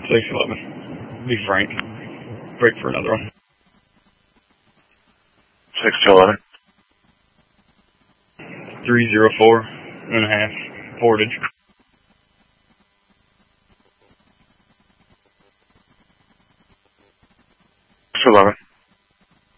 611. Be Frank. Break for another one. 611. 304 and a half. Portage. 611.